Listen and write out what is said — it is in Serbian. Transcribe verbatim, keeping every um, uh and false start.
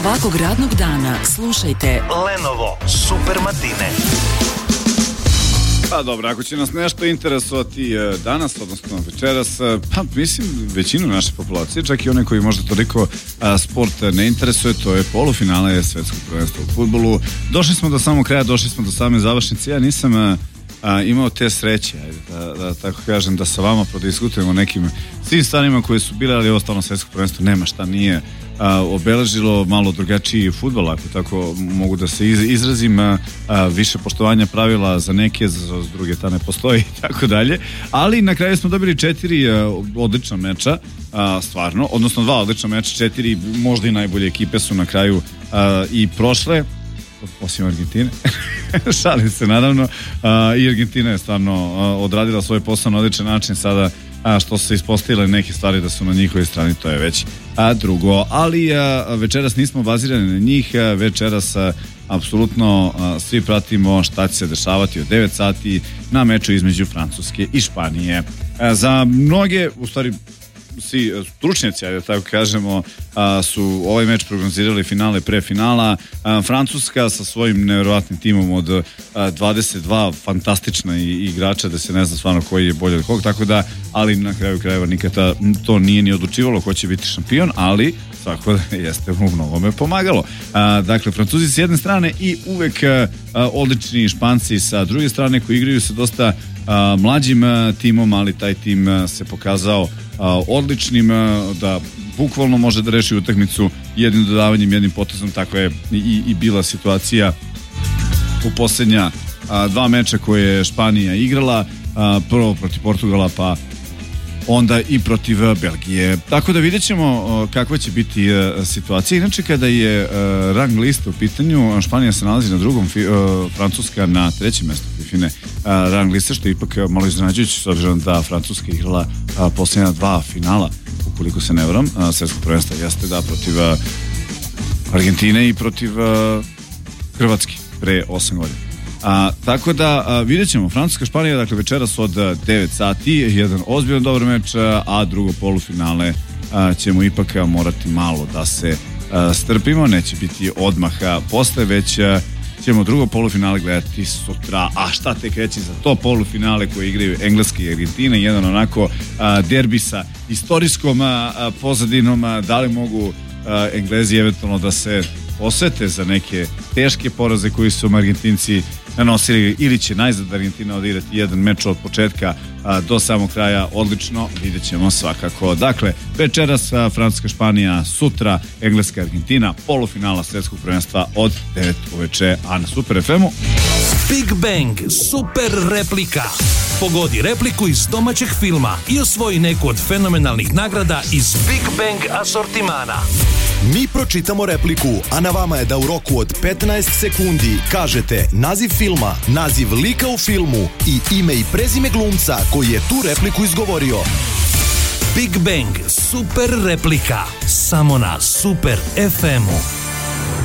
Svakog radnog dana slušajte Lenovo Super Matine. Pa dobro, ako će nas nešto interesovati danas, odnosno večeras, pa mislim većinu naše populacije, čak i one koji možda toliko a, sport ne interesuje, to je polufinale svetskog prvenstva u fudbalu. Došli smo do samog kraja, došli smo do same završnice. Ja nisam a, a, imao te sreće, ajde, da, da tako kažem, da sa vama prodiskutujemo nekim svim stvarima koje su bile, ali ovo stalno svetsko prvenstvo nema šta nije a, obeležilo malo drugačiji fudbal, ako tako mogu da se iz, izrazim, a, a, više poštovanja pravila za neke, za, za druge ta ne postoji i tako dalje, ali na kraju smo dobili četiri a, odlična meča, a, stvarno, odnosno dva odlična meča, četiri možda i najbolje ekipe su na kraju a, i prošle, osim Argentine. Šalim se naravno, a, i Argentina je stvarno a, odradila svoj posao na odličan način. Sada a, što se ispostavile neke stvari da su na njihovoj strani, to je već a, drugo, ali a, večeras nismo bazirani na njih, a, večeras a, apsolutno a, svi pratimo šta će se dešavati od devet sati na meču između Francuske i Španije. A, za mnoge, u stvari svi stručnjaci, ajde tako kažemo, a, su ovaj meč prognozirali finale pre finala. A, Francuska sa svojim nevjerovatnim timom od a, dvadeset dva fantastična i, igrača, da se ne zna stvarno koji je bolje od kog, tako da, ali na kraju krajeva nikada to nije ni odlučivalo ko će biti šampion, ali svako da jeste u mnogome pomagalo. A, dakle, Francuzi s jedne strane i uvek a, odlični Španci sa druge strane, koji igraju sa dosta a, mlađim a, timom, ali taj tim a, se pokazao a, odličnim, a, da bukvalno može da reši utakmicu jednim dodavanjem, jednim potezom. Tako je i, i bila situacija u posljednja a, dva meča koje je Španija igrala, a, prvo protiv Portugala, pa onda i protiv Belgije. Tako da vidjet ćemo kakva će biti situacija. Inače, kada je rang lista u pitanju, Španija se nalazi na drugom, Francuska na trećem mjestu FIFIne rang liste, što je ipak malo iznenađujuće s obzirom da Francuska igrala posljednja dva finala, ukoliko se ne varam, svetskog prvenstva, jeste da protiv Argentine i protiv Hrvatske pre osam godina. A, tako da a, vidjet ćemo Francuska Španija, dakle večeras od devet sati, jedan ozbiljan dobar meč, a drugo polufinale a, ćemo ipak morati malo da se a, strpimo, neće biti odmaha posle, već a, ćemo drugo polufinale gledati sutra. A šta tek reći za to polufinale koje igraju Engleska i Argentina, jedan onako a, derbi sa istorijskom a, a, pozadinom, a, da li mogu a, Englezi eventualno da se osvete za neke teške poraze koji su Argentinci nanosili, ili će najzad Argentina odigrati jedan meč od početka a, do samog kraja odlično, vidjet ćemo svakako. Dakle, večeras a, Francuska Španija, sutra Engleska Argentina, polufinala svetskog prvenstva od devet uveče, a na Super ef emu Big Bang Super replika. Pogodi repliku iz domaćeg filma i osvoji neku od fenomenalnih nagrada iz Big Bang asortimana. Mi pročitamo repliku, a na vama je da u roku od petnaest sekundi kažete naziv filma, naziv lika u filmu i ime i prezime glumca koji je tu repliku izgovorio. Big Bang Super replika. Samo na Super ef emu.